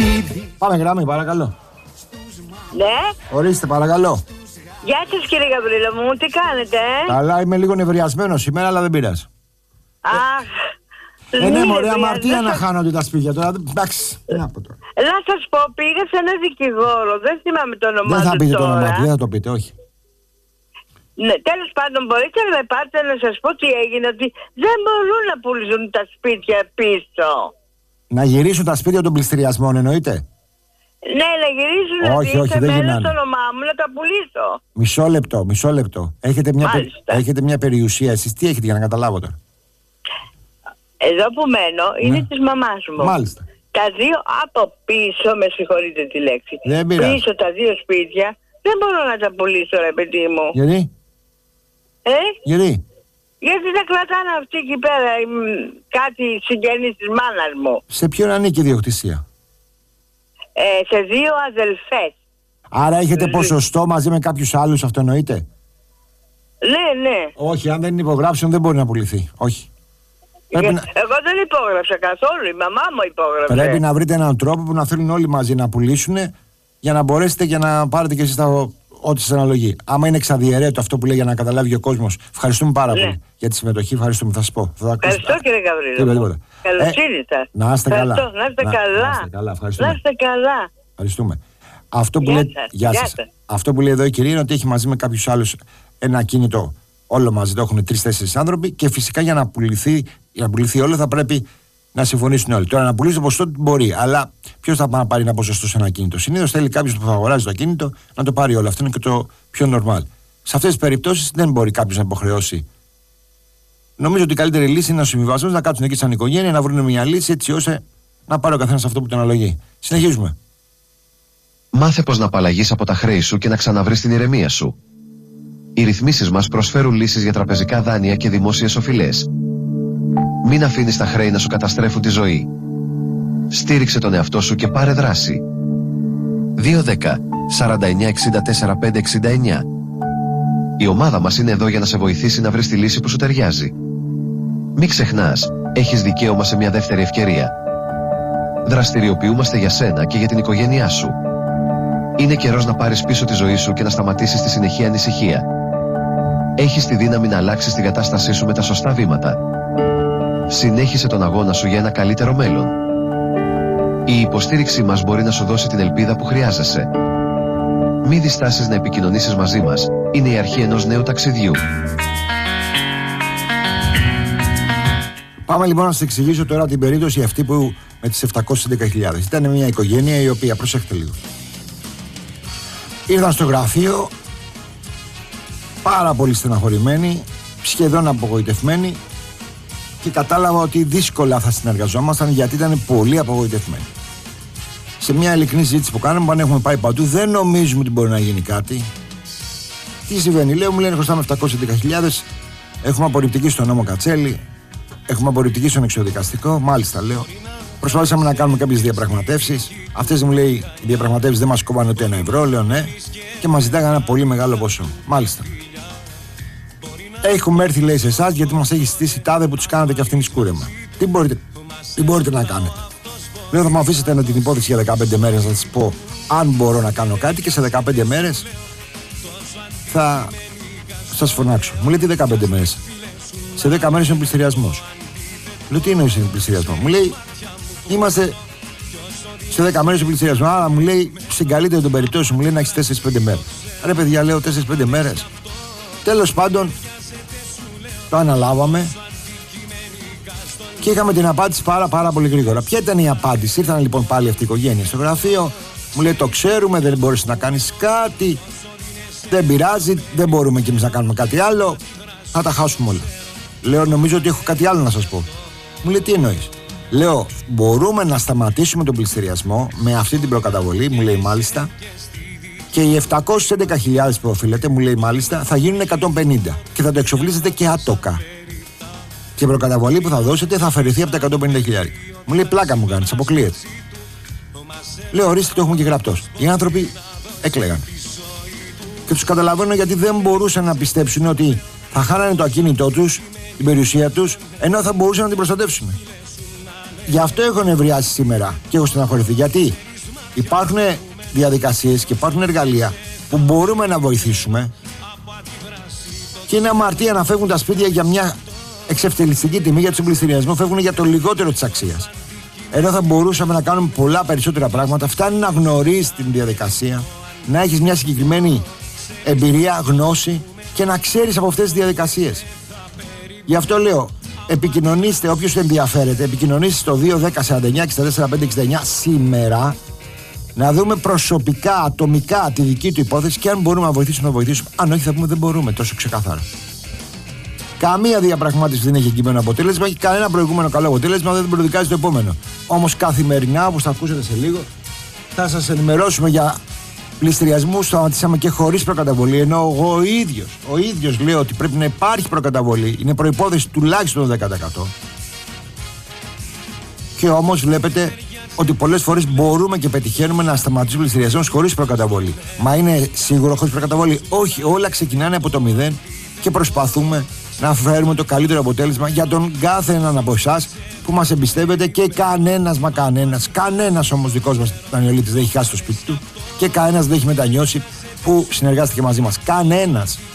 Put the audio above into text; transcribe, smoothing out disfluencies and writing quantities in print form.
Πάμε γραμμή, παρακαλώ. Ναι. Ορίστε, παρακαλώ. Γεια σας κύριε Γαβρίλο μου, τι κάνετε? Καλά, είμαι λίγο νευριασμένος σήμερα, αλλά δεν πειράζει. Αχ. Ναι, μωρέ, αμαρτία να χάνονται τα σπίτια τώρα. Εντάξει, τι να πω τώρα. Να σας πω, πήγα σε ένα δικηγόρο, δεν θυμάμαι το όνομά του. Δεν θα πείτε το τώρα. όνομά του, δεν θα το πείτε, όχι. Ναι, τέλος πάντων, μπορείτε να με πάτε να σας πω τι έγινε, ότι δεν μπορούν να πουλήσουν τα σπίτια πίσω. Να γυρίσουν τα σπίτια των πληστηριασμών, εννοείται. Ναι, να γυρίσουν Όχι, όχι, να δεν δει γυρνάνε. στο όνομά μου να τα πουλήσω. Μισό λεπτό. Έχετε μια περιουσία, εσείς τι έχετε για να καταλάβω τώρα. Εδώ που μένω είναι της μαμάς μου. Μάλιστα. Τα δύο από πίσω, με συγχωρείτε τη λέξη. Δεν πειράζει. Πίσω τα δύο σπίτια δεν μπορώ να τα πουλήσω, ρε παιδί μου. Γιατί? Γιατί? Γιατί τα κρατάνε αυτοί εκεί πέρα, κάτι συγγενείς της μάνας μου. Σε ποιον ανήκει η ιδιοκτησία? Σε δύο αδελφές. Άρα έχετε ποσοστό μαζί με κάποιους άλλους, αυτό εννοείται? Ναι. Όχι, αν δεν υπογράψουν δεν μπορεί να πουληθεί. Όχι. Εγώ δεν υπόγραψα καθόλου, η μαμά μου υπόγραψε. Πρέπει να βρείτε έναν τρόπο που να θέλουν όλοι μαζί να πουλήσουν για να μπορέσετε και να πάρετε και εσείς ό,τι σας αναλογεί. Άμα είναι εξαδιαιρέτο αυτό που λέει για να καταλάβει ο κόσμος, ευχαριστούμε πάρα πολύ για τη συμμετοχή. Ευχαριστούμε, θα σας πω. Ευχαριστώ κύριε Γαβρίλο. Καλώς ήρθατε. Να είστε καλά. Να είστε καλά. Ευχαριστούμε. Να είστε καλά. Ευχαριστούμε. Γεια σας. Αυτό που λέει εδώ η κυρία είναι ότι έχει μαζί με κάποιους άλλους ένα ακίνητο. Όλο μαζί το έχουν 3-4 άνθρωποι και φυσικά για να πουληθεί όλο θα πρέπει να συμφωνήσουν όλοι. Τώρα να πουλήσει το ποσοστό μπορεί, αλλά ποιος θα πάει να πάρει ένα ποσοστό σε ένα ακίνητο? Συνήθως θέλει κάποιος που θα αγοράζει το ακίνητο να το πάρει όλο. Αυτό είναι και το πιο normal. Σε αυτές τις περιπτώσεις δεν μπορεί κάποιος να υποχρεώσει. Νομίζω ότι η καλύτερη λύση είναι ο συμβιβασμός, να κάτσουν εκεί σαν οικογένεια, να βρουν μια λύση έτσι ώστε να πάρει ο καθένας αυτό που τον αναλογεί. Συνεχίζουμε. Μάθε πώς να απαλλαγείς από τα χρέη σου και να ξαναβρεις την ηρεμία σου. Οι ρυθμίσεις μας προσφέρουν λύσεις για τραπεζικά δάνεια και δημόσιες οφειλές. Μην αφήνεις τα χρέη να σου καταστρέφουν τη ζωή. Στήριξε τον εαυτό σου και πάρε δράση. 210 49 64 569. Η ομάδα μας είναι εδώ για να σε βοηθήσει να βρεις τη λύση που σου ταιριάζει. Μην ξεχνάς, έχεις δικαίωμα σε μια δεύτερη ευκαιρία. Δραστηριοποιούμαστε για σένα και για την οικογένειά σου. Είναι καιρός να πάρεις πίσω τη ζωή σου και να σταματήσεις τη συνεχή ανησυχία. Έχεις τη δύναμη να αλλάξεις την κατάστασή σου με τα σωστά βήματα. Συνέχισε τον αγώνα σου για ένα καλύτερο μέλλον. Η υποστήριξή μας μπορεί να σου δώσει την ελπίδα που χρειάζεσαι. Μη διστάσεις να επικοινωνήσεις μαζί μας. Είναι η αρχή ενός νέου ταξιδιού. Πάμε λοιπόν να σας εξηγήσω τώρα την περίπτωση αυτή που με τις 711.000. Ήταν μια οικογένεια η οποία, προσέχτε λίγο, ήρθαν στο γραφείο πάρα πολύ στεναχωρημένοι, σχεδόν απογοητευμένοι, και κατάλαβα ότι δύσκολα θα συνεργαζόμασταν γιατί ήταν πολύ απογοητευμένοι. Σε μια ειλικρινή συζήτηση που κάναμε, αν έχουμε πάει παντού, δεν νομίζουμε ότι μπορεί να γίνει κάτι. Τι συμβαίνει? Λέω, μου λένε χρωστάμε 711.000, έχουμε απορριπτική στον νόμο Κατσέλη, έχουμε απορριπτική στον εξωδικαστικό. Μάλιστα, λέω. Προσπαθήσαμε να κάνουμε κάποιες διαπραγματεύσεις. Αυτές μου λέει οι διαπραγματεύσεις δεν μας κόβανε ούτε 1 ευρώ, λέω ναι, και μας ζητάγανε ένα πολύ μεγάλο ποσό. Μάλιστα. Έχουμε έρθει, λέει, σε εσάς γιατί μας έχει στήσει τάδε που τους κάνατε και αυτήν η σκούρεμα. Τι μπορείτε να κάνετε? Λέω, θα μου αφήσετε την υπόθεση για 15 μέρες να σας πω αν μπορώ να κάνω κάτι και σε 15 μέρες θα σας φωνάξω. Μου λέει, τι 15 μέρες? Σε 10 μέρες είναι πληστηριασμός. Λέω, τι εννοείς είναι πληστηριασμό? Μου λέει, είμαστε σε 10 μέρες ο πληστηριασμό. Άρα μου λέει, στην καλύτερη των περιπτώσεων, μου λέει να έχεις 4-5 μέρες. Ρε παιδιά, λέω, 4-5 μέρες. Τέλος πάντων, το αναλάβαμε και είχαμε την απάντηση πάρα πολύ γρήγορα. Ποια ήταν η απάντηση? Ήρθαν λοιπόν πάλι αυτή η οικογένεια στο γραφείο, μου λέει, το ξέρουμε, δεν μπορείς να κάνεις κάτι, δεν πειράζει, δεν μπορούμε κι εμείς να κάνουμε κάτι άλλο, θα τα χάσουμε όλα. Λέω, νομίζω ότι έχω κάτι άλλο να σας πω. Μου λέει, τι εννοείς? Λέω, μπορούμε να σταματήσουμε τον πληστηριασμό με αυτή την προκαταβολή, μου λέει, μάλιστα, και οι 711.000 που οφείλετε, μου λέει, μάλιστα, θα γίνουν 150 και θα το εξοφλήσετε και άτοκα. Και η προκαταβολή που θα δώσετε θα αφαιρεθεί από τα 150.000. Μου λέει, πλάκα μου κάνεις, αποκλείεται. Λέω, ορίστε, το έχουμε και γραπτός. Οι άνθρωποι έκλαιγαν. Και τους καταλαβαίνω γιατί δεν μπορούσαν να πιστέψουν ότι θα χάνανε το ακίνητό τους, την περιουσία τους, ενώ θα μπορούσαν να την προστατεύσουν. Γι' αυτό έχω νευριάσει σήμερα και έχω στεναχωρηθεί. Γιατί υπάρχουν διαδικασίες και υπάρχουν εργαλεία που μπορούμε να βοηθήσουμε, και είναι αμαρτία να φεύγουν τα σπίτια για μια εξευτελιστική τιμή, για τον πληστηριασμό φεύγουν για το λιγότερο της αξίας. Ενώ θα μπορούσαμε να κάνουμε πολλά περισσότερα πράγματα. Φτάνει να γνωρίζεις την διαδικασία, να έχεις μια συγκεκριμένη εμπειρία, γνώση και να ξέρεις από αυτές τις διαδικασίες. Γι' αυτό λέω, επικοινωνήστε, όποιος ενδιαφέρεται, επικοινωνήστε στο 2-10-49-64-569 σήμερα, να δούμε προσωπικά, ατομικά τη δική του υπόθεση και αν μπορούμε να βοηθήσουμε, να βοηθήσουμε. Αν όχι, θα πούμε δεν μπορούμε, τόσο ξεκάθαρα. Καμία διαπραγμάτευση δεν έχει εγκυμένο αποτέλεσμα και κανένα προηγούμενο καλό αποτέλεσμα δεν προδικάζει το επόμενο. Όμως καθημερινά, όπως θα ακούσετε σε λίγο, θα σας ενημερώσουμε για πληστηριασμούς. Σταματήσαμε και χωρίς προκαταβολή. Ενώ εγώ ο ίδιος λέω ότι πρέπει να υπάρχει προκαταβολή. Είναι προϋπόθεση τουλάχιστον 10%. Και όμως βλέπετε ότι πολλές φορές μπορούμε και πετυχαίνουμε να σταματήσουμε πληστηριασμούς χωρίς προκαταβολή. Μα είναι σίγουρο χωρίς προκαταβολή? Όχι, όλα ξεκινάνε από το 0 και προσπαθούμε να φέρουμε το καλύτερο αποτέλεσμα για τον κάθε έναν από εσάς που μας εμπιστεύεται, και κανένας όμως δικός μας δανειολήπτης δεν έχει χάσει το σπίτι του και κανένας δεν έχει μετανιώσει που συνεργάστηκε μαζί μας. Κανένας.